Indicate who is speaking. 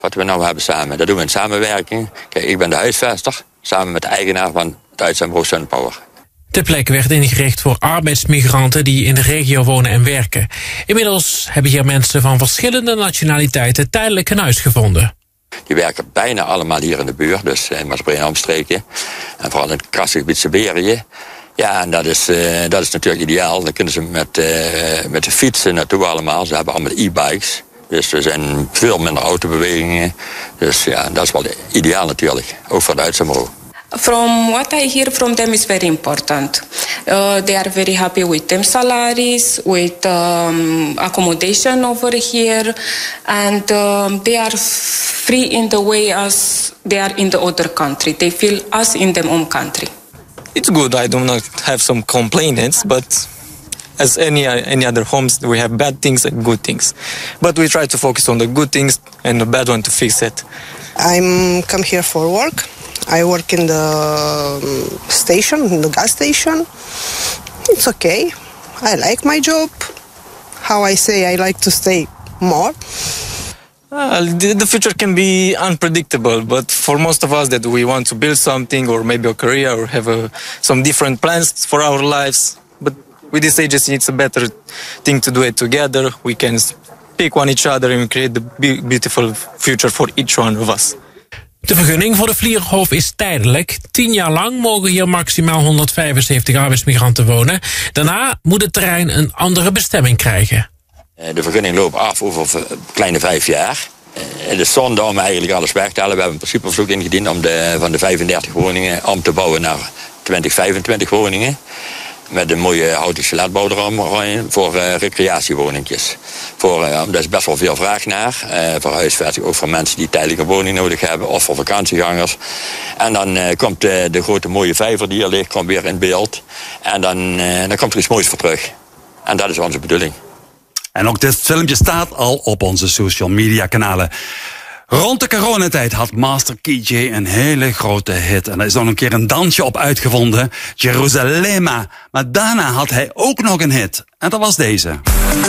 Speaker 1: Wat we nou hebben samen, dat doen we in samenwerking. Kijk, ik ben de huisvester, samen met de eigenaar van het uitzendbureau SunPower.
Speaker 2: De plek werd ingericht voor arbeidsmigranten die in de regio wonen en werken. Inmiddels hebben hier mensen van verschillende nationaliteiten tijdelijk een huis gevonden.
Speaker 1: Die werken bijna allemaal hier in de buurt, dus in Maasbreen omstreken. En vooral in het krasgebied Siberië. Ja, en dat is natuurlijk ideaal. Dan kunnen ze met de fietsen naartoe allemaal. Ze hebben allemaal e-bikes. Dus er zijn veel minder autobewegingen. Dus ja, dat is wel ideaal natuurlijk. Ook voor het uitzendbureau.
Speaker 3: From what I hear from them is very important. They are very happy with them salaries, with accommodation over here, and they are free in the way as they are in the other country. They feel us in their own country.
Speaker 4: It's good. I do not have some complaints, but as any other homes, we have bad things and good things. But we try to focus on the good things and the bad one to fix it.
Speaker 5: I'm come here for work. I work in the station, in the gas station. It's okay. I like my job. How I say, I like to stay more.
Speaker 4: The future can be unpredictable, but for most of us that we want to build something or maybe a career or have some different plans for our lives. But with this agency, it's a better thing to do it together. We can pick on each other and create the beautiful future for each one of us.
Speaker 2: De vergunning voor de Vlierhof is tijdelijk. 10 jaar lang mogen hier maximaal 175 arbeidsmigranten wonen. Daarna moet het terrein een andere bestemming krijgen.
Speaker 1: De vergunning loopt af over kleine 5 jaar. Het is zonde om eigenlijk alles weg te halen. We hebben een principeverzoek ingediend om van de 35 woningen om te bouwen naar 25 woningen. Met een mooie houten skeletbouw eromheen voor recreatiewoningjes. Daar is best wel veel vraag naar. Voor huisvesting, ook voor mensen die tijdelijke woning nodig hebben. Of voor vakantiegangers. En dan komt de grote mooie vijver die hier ligt, komt weer in beeld. En dan komt er iets moois voor terug. En dat is onze bedoeling.
Speaker 6: En ook dit filmpje staat al op onze social media kanalen. Rond de coronatijd had Master KJ een hele grote hit. En er is nog een keer een dansje op uitgevonden. Jerusalema. Maar daarna had hij ook nog een hit. En dat was deze.